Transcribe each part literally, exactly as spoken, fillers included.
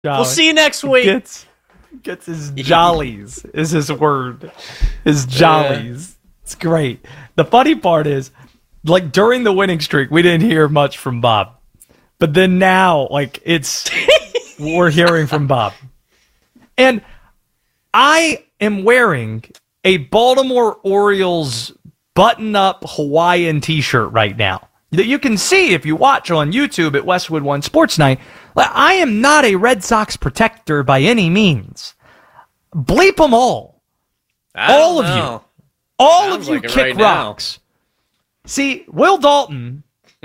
Jolly. We'll see you next week. Gets, gets his jollies is his word. His jollies. It's great. The funny part is, like, during the winning streak, we didn't hear much from Bob. But then now, like, it's, we're hearing from Bob. And I am wearing a Baltimore Orioles button-up Hawaiian t-shirt right now that you can see if you watch on YouTube at Westwood One Sports Night. I am not a Red Sox protector by any means. Bleep them all. All of know. you. All Sounds of you like it kick right now. rocks. See, Will Dalton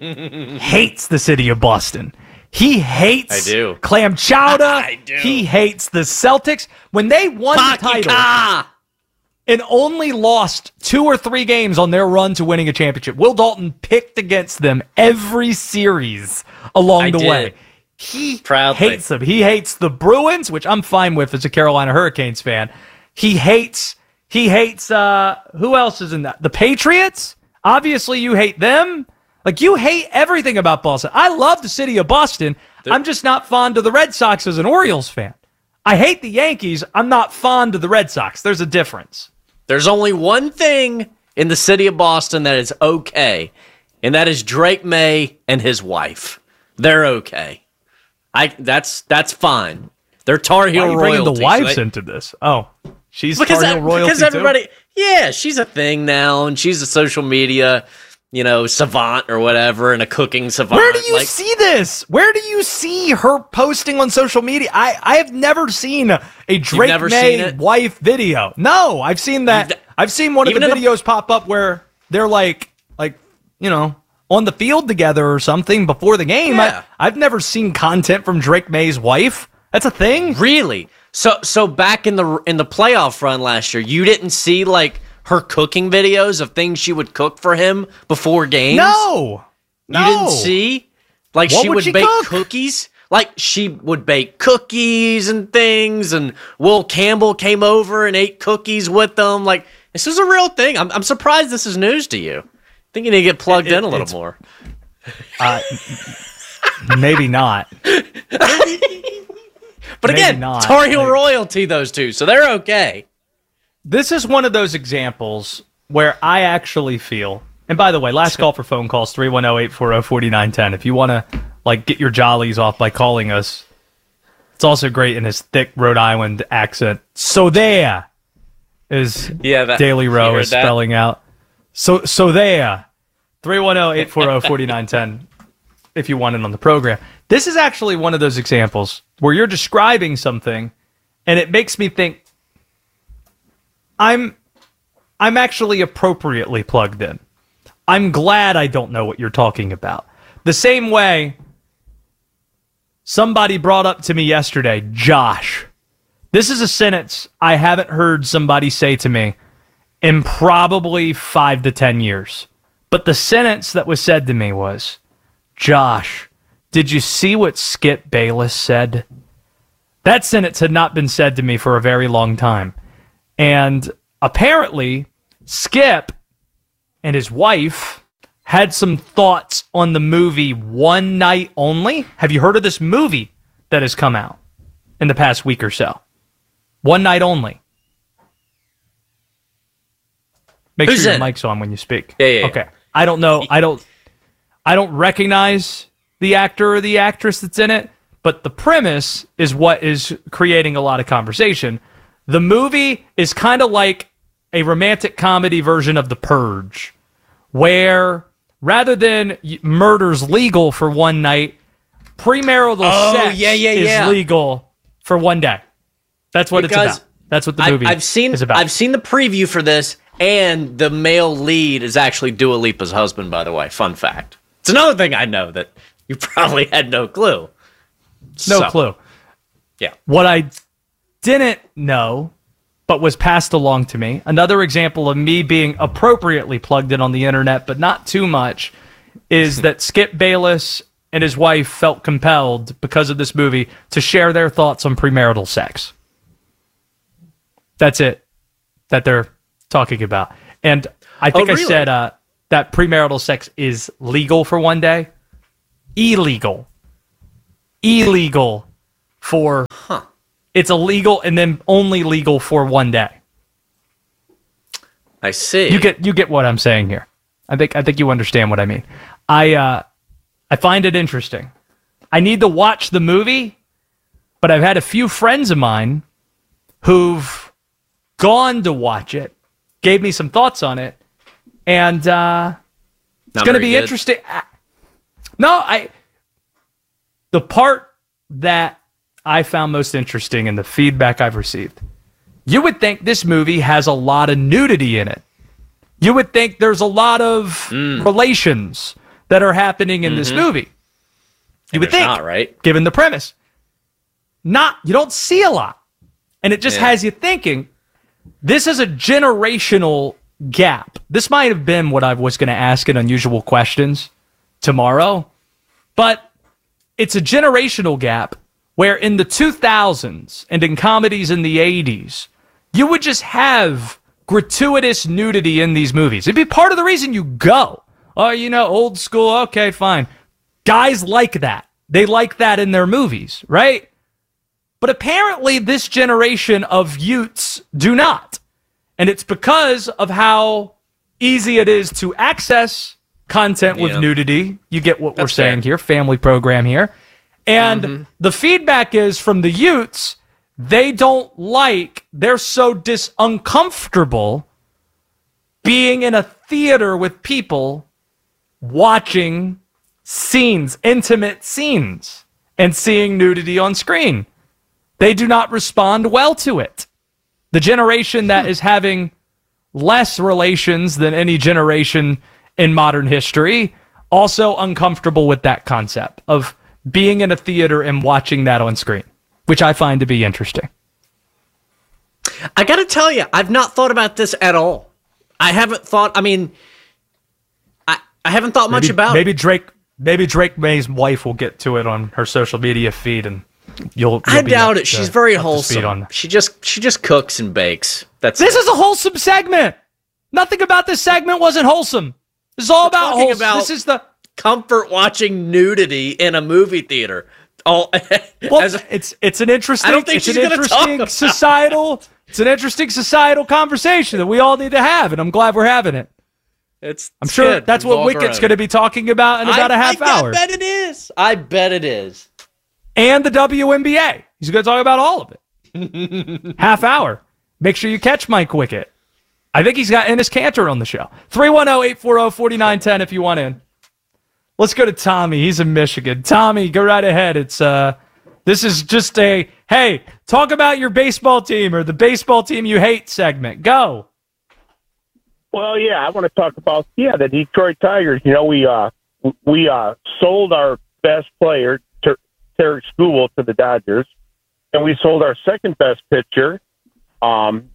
hates the city of Boston. He hates I do. clam chowder. I do. He hates the Celtics. When they won the title Pakika! and only lost two or three games on their run to winning a championship, Will Dalton picked against them every series along I the did. way. He Proudly. hates them. He hates the Bruins, which I'm fine with as a Carolina Hurricanes fan. He hates, he hates, uh, who else is in that? The Patriots? Obviously, you hate them. Like, you hate everything about Boston. I love the city of Boston. The- I'm just not fond of the Red Sox as an Orioles fan. I hate the Yankees. I'm not fond of the Red Sox. There's a difference. There's only one thing in the city of Boston that is okay, and that is Drake May and his wife. They're okay. I that's that's fine. They're Tar Heel Why are you royalty. bringing the so wives they- into this? Oh, she's because Tar Heel that- royalty because too? everybody, yeah, she's a thing now, and she's a social media, you know, savant or whatever, and a cooking savant. Where do you like, see this? Where do you see her posting on social media? I, I have never seen a, a Drake never May seen it? wife video. No, I've seen that. You've- I've seen one of the even in the- videos pop up where they're like, like, you know, on the field together or something before the game. Yeah. I, I've never seen content from Drake May's wife. That's a thing. Really? So so back in the in the playoff run last year, you didn't see like her cooking videos of things she would cook for him before games? No, no. You didn't see? Like What she would would she bake cook? cookies? Like she would bake cookies and things, and Will Campbell came over and ate cookies with them. Like, this is a real thing. I'm I'm surprised this is news to you. I think you need to get plugged It- in a little it's- more. Uh, maybe not. But maybe again, not. Tar Heel Like- royalty, those two, so they're okay. This is one of those examples where I actually feel, and by the way, last call for phone calls, three one zero, eight four zero, four nine one zero. If you want to like get your jollies off by calling us, it's also great in his thick Rhode Island accent. So there is Yeah, that- Daily you Row heard is that? spelling out. So so there. three one zero, eight four zero, four nine one zero if you want it on the program. This is actually one of those examples where you're describing something and it makes me think I'm I'm actually appropriately plugged in. I'm glad I don't know what you're talking about. The same way somebody brought up to me yesterday, Josh. This is a sentence I haven't heard somebody say to me in probably five to ten years. But the sentence that was said to me was, Josh, did you see what Skip Bayless said? That sentence had not been said to me for a very long time. And apparently, Skip and his wife had some thoughts on the movie One Night Only. Have you heard of this movie that has come out in the past week or so? One Night Only. Make Who's sure your in it? mic's on when you speak. Yeah, yeah, yeah. Okay. I don't know. I don't. I don't recognize the actor or the actress that's in it, but the premise is what is creating a lot of conversation. The movie is kind of like a romantic comedy version of The Purge, where rather than y- murder's legal for one night, premarital Oh, sex yeah, yeah, is yeah. legal for one day. That's what Because it's about. That's what the I, movie I've seen is about. I've seen the preview for this, and the male lead is actually Dua Lipa's husband, by the way. Fun fact. It's another thing I know that you probably had no clue. no So, clue. Yeah. What I didn't know, but was passed along to me, another example of me being appropriately plugged in on the internet, but not too much, is that Skip Bayless and his wife felt compelled, because of this movie, to share their thoughts on premarital sex. That's it that they're talking about. And I think Oh, I really? said uh, that premarital sex is legal for one day. Illegal. Illegal for Huh. it's illegal and then only legal for one day. I see. You get you get what I'm saying here. I think I think you understand what I mean. I uh, I find it interesting. I need to watch the movie, but I've had a few friends of mine who've gone to watch it, gave me some thoughts on it, and uh, it's going to be good. interesting. No, I. The part that I found most interesting in the feedback I've received, you would think this movie has a lot of nudity in it. You would think there's a lot of mm. relations that are happening in mm-hmm. this movie. You and would think, not, right? Given the premise. Not, you don't see a lot. And it just yeah. has you thinking, this is a generational gap. This might have been what I was going to ask in Unusual Questions tomorrow, but it's a generational gap where in the two thousands and in comedies in the eighties, you would just have gratuitous nudity in these movies. It'd be part of the reason you go. Oh, you know, old school, okay, fine. Guys like that. They like that in their movies, right? But apparently this generation of youths do not. And it's because of how easy it is to access content with yeah. nudity. You get what That's we're saying fair. here, family program here. And mm-hmm. the feedback is from the youths, they don't like, they're so dis uncomfortable being in a theater with people watching scenes, intimate scenes, and seeing nudity on screen. They do not respond well to it. The generation that is having less relations than any generation in modern history, also uncomfortable with that concept of being in a theater and watching that on screen, which I find to be interesting. I got to tell you, I've not thought about this at all. I haven't thought, I mean, I, I haven't thought maybe, much about maybe it. Drake, maybe Drake May's wife will get to it on her social media feed, and you'll. you'll I be doubt up it. to- She's very up to speed wholesome. on- She just she just cooks and bakes. That's This it. is a wholesome segment. Nothing about this segment wasn't wholesome. This is all We're about talking wholesome. about- This is the. comfort watching nudity in a movie theater. All Well, as, it's it's an interesting. I don't think it's she's an gonna talk interesting about societal. It's an interesting societal conversation that we all need to have, and I'm glad we're having it. it's I'm sure good. that's what Involve her Wicked's own. going to be talking about in about I, a half I, hour, I bet it is. I bet it is. and the W N B A. He's going to talk about all of it. Half hour. Make sure you catch Mike Wickett. I think he's got Ennis Cantor on the show. three one zero, eight four zero, four nine one zero if you want in. Let's go to Tommy. He's in Michigan. Tommy, go right ahead. It's uh, this is just a, hey, talk about your baseball team or the baseball team you hate segment. Go. Well, yeah, I want to talk about, yeah, the Detroit Tigers. You know, we uh, we uh, sold our best player, Ter- Tarek Skubal, to the Dodgers, and we sold our second best pitcher, um,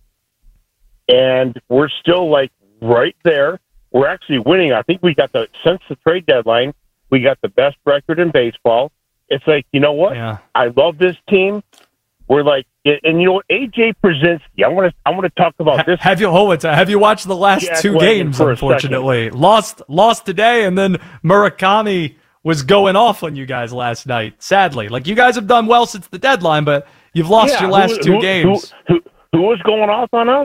and we're still, like, right there. We're actually winning. I think we got the, since the trade deadline, we got the best record in baseball. It's like, you know what? Yeah. I love this team. We're like, and you know what? A J Przinsky. I want to. I want to talk about this. Have you hold it? Have you watched the last Jack two Wagon games? for a Unfortunately, lost lost today, and then Murakami was going off on you guys last night. Sadly, like you guys have done well since the deadline, but you've lost Yeah, your last who, two who, games. Who, who, who was going off on us?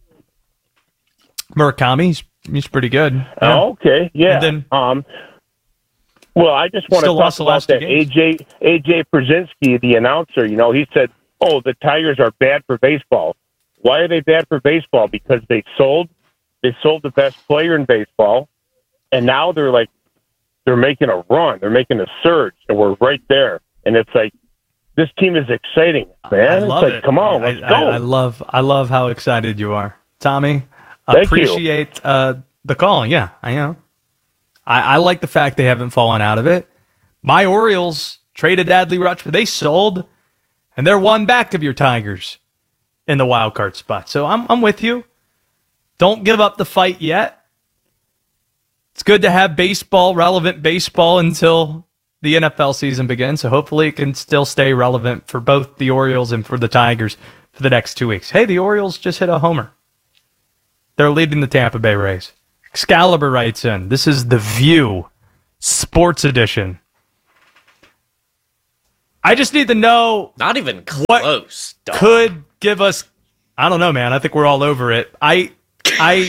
Murakami, he's, he's pretty good. Yeah. Oh, okay, yeah. And then- um, well, I just want to Still talk lost the about last two that. A games. J A J Przinsky, the announcer. You know, he said, "Oh, the Tigers are bad for baseball." Why are they bad for baseball? Because they sold, they sold the best player in baseball, and now they're like, they're making a run, they're making a surge, and we're right there. And it's like, this team is exciting, man. I it's love like, it. come on, I, let's I, go. I love I love how excited you are, Tommy. Thank you. Appreciate uh, the call. Yeah, I know. I, I like the fact they haven't fallen out of it. My Orioles traded Adley Rutschman. They sold, and they're one back of your Tigers in the wild card spot. So I'm I'm with you. Don't give up the fight yet. It's good to have baseball, relevant baseball, until the N F L season begins. So hopefully it can still stay relevant for both the Orioles and for the Tigers for the next two weeks. Hey, the Orioles just hit a homer. They're leading the Tampa Bay Rays. Excalibur writes in, this is The View Sports Edition. I just need to know Not even what close. Dog. could give us. I don't know, man. I think we're all over it. I, I,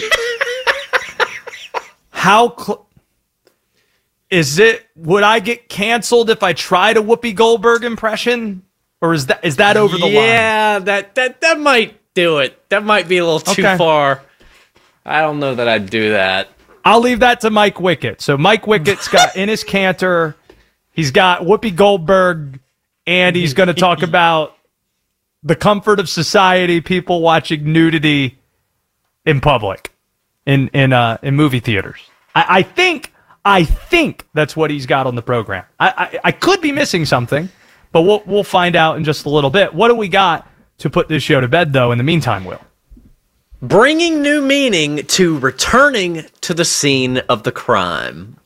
how cl- is it? Would I get canceled if I tried a Whoopi Goldberg impression, or is that is that over the line? Yeah, that that that might do it. That might be a little too Okay. far. I don't know that I'd do that. I'll leave that to Mike Wickett. So Mike Wickett's got in his canter, he's got Whoopi Goldberg, and he's going to talk about the comfort of society, people watching nudity in public, in in uh, in movie theaters. I, I think I think that's what he's got on the program. I, I I could be missing something, but we'll we'll find out in just a little bit. What do we got to put this show to bed, though? In the meantime, Will. Bringing new meaning to returning to the scene of the crime.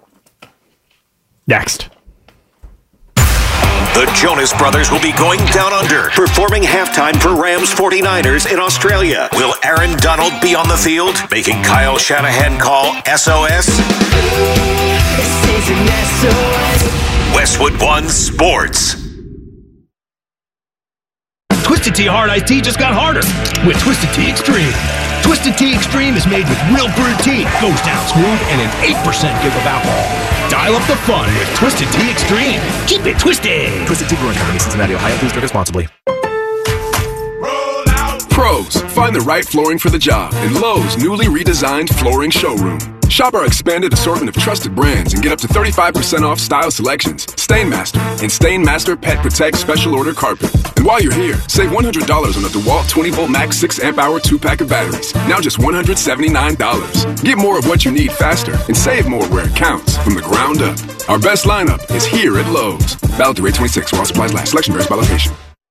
Next. The Jonas Brothers will be going down under, performing halftime for Rams forty-niners in Australia. Will Aaron Donald be on the field, making Kyle Shanahan call S O S? This is an S O S. Westwood One Sports. Twisted Tea Hard Iced Tea just got harder with Twisted Tea Extreme. Twisted Tea Extreme is made with real brewed tea, goes down smooth, and an eight percent give of alcohol. Dial up the fun with Twisted Tea Extreme. Keep it twisted. Twisted Tea Brewing Company, Cincinnati, Ohio. Please drink responsibly. Pros, find the right flooring for the job in Lowe's newly redesigned flooring showroom. Shop our expanded assortment of trusted brands and get up to thirty-five percent off style selections, Stainmaster, and Stainmaster Pet Protect Special Order Carpet. And while you're here, save one hundred dollars on the DeWalt twenty volt Max six amp hour two pack of batteries, now just one hundred seventy-nine dollars. Get more of what you need faster and save more where it counts from the ground up. Our best lineup is here at Lowe's. Valid through eight twenty-six while supplies last. Selection varies by location.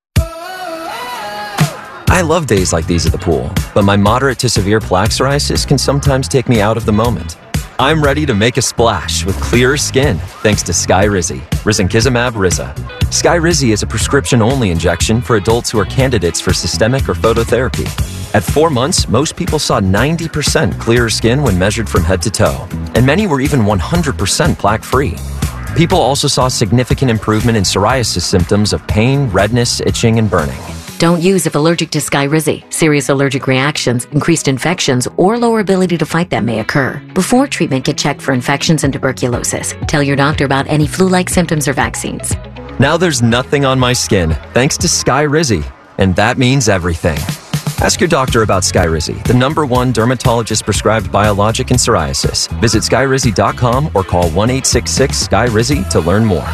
I love days like these at the pool, but my moderate to severe plaque psoriasis can sometimes take me out of the moment. I'm ready to make a splash with clearer skin thanks to Skyrizi, Risankizumab Riza. Skyrizi is a prescription-only injection for adults who are candidates for systemic or phototherapy. At four months, most people saw ninety percent clearer skin when measured from head to toe, and many were even one hundred percent plaque-free. People also saw significant improvement in psoriasis symptoms of pain, redness, itching, and burning. Don't use if allergic to Skyrizi. Serious allergic reactions, increased infections, or lower ability to fight them may occur. Before treatment, get checked for infections and tuberculosis. Tell your doctor about any flu-like symptoms or vaccines. Now there's nothing on my skin thanks to Skyrizi, and that means everything. Ask your doctor about Skyrizi, the number one dermatologist-prescribed biologic in psoriasis. Visit skyrizi dot com or call one eight six six S K Y R I Z I to learn more.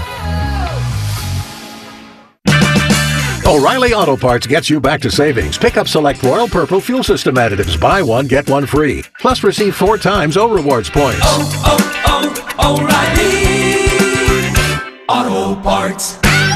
O'Reilly Auto Parts gets you back to savings. Pick up select Royal Purple fuel system additives. Buy one, get one free. Plus receive four times O Rewards points. Oh, oh, oh, O'Reilly Auto Parts.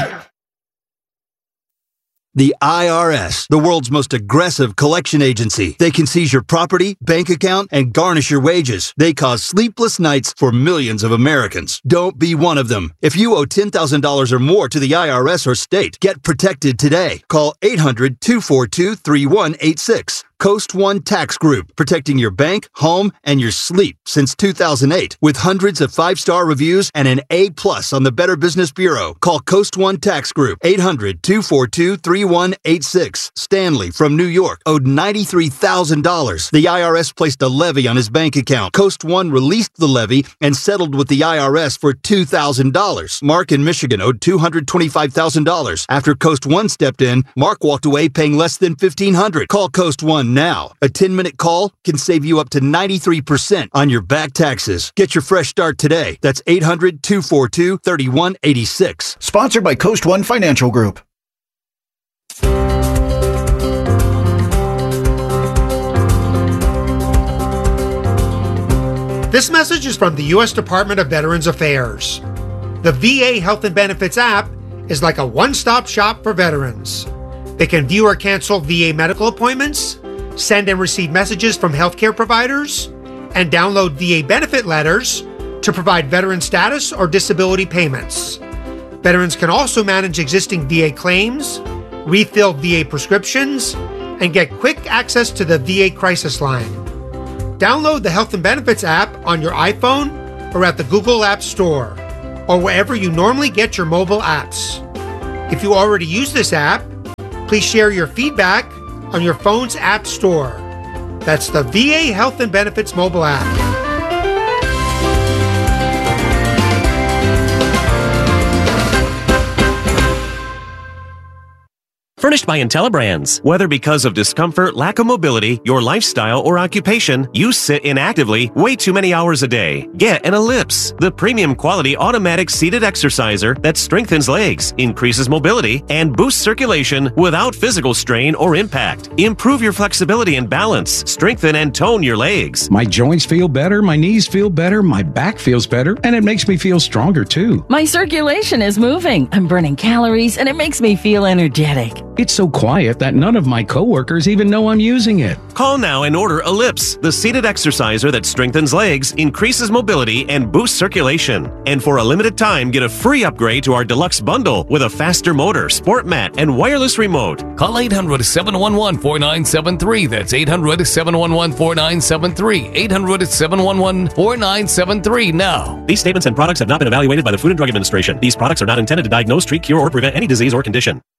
The I R S, the world's most aggressive collection agency. They can seize your property, bank account, and garnish your wages. They cause sleepless nights for millions of Americans. Don't be one of them. If you owe ten thousand dollars or more to the I R S or state, get protected today. Call eight hundred, two four two, three one eight six. Coast One Tax Group, protecting your bank, home, and your sleep since two thousand eight. With hundreds of five-star reviews and an A plus on the Better Business Bureau. Call Coast One Tax Group, eight hundred, two four two, three one eight six. Stanley from New York owed ninety-three thousand dollars. The I R S placed a levy on his bank account. Coast One released the levy and settled with the I R S for two thousand dollars. Mark in Michigan owed two hundred twenty-five thousand dollars. After Coast One stepped in, Mark walked away paying less than fifteen hundred dollars. Call Coast One now. A ten-minute call can save you up to ninety-three percent on your back taxes. Get your fresh start today. That's eight hundred, two four two, three one eight six. Sponsored by Coast One Financial Group. This message is from the U S Department of Veterans Affairs. The V A Health and Benefits app is like a one-stop shop for veterans. They can view or cancel V A medical appointments, send and receive messages from healthcare providers, and download V A benefit letters to provide veteran status or disability payments. Veterans can also manage existing V A claims, refill V A prescriptions, and get quick access to the V A crisis line. Download the Health and Benefits app on your iPhone or at the Google App Store, or wherever you normally get your mobile apps. If you already use this app, please share your feedback on your phone's app store. That's the V A Health and Benefits mobile app. Furnished by IntelliBrands. Whether because of discomfort, lack of mobility, your lifestyle, or occupation, you sit inactively way too many hours a day. Get an Ellipse, the premium quality automatic seated exerciser that strengthens legs, increases mobility, and boosts circulation without physical strain or impact. Improve your flexibility and balance. Strengthen and tone your legs. My joints feel better, my knees feel better, my back feels better, and it makes me feel stronger too. My circulation is moving. I'm burning calories, and it makes me feel energetic. It's so quiet that none of my coworkers even know I'm using it. Call now and order Ellipse, the seated exerciser that strengthens legs, increases mobility, and boosts circulation. And for a limited time, get a free upgrade to our deluxe bundle with a faster motor, sport mat, and wireless remote. Call eight hundred, seven one one, four nine seven three. That's eight hundred, seven one one, four nine seven three. eight hundred, seven one one, four nine seven three now. These statements and products have not been evaluated by the Food and Drug Administration. These products are not intended to diagnose, treat, cure, or prevent any disease or condition.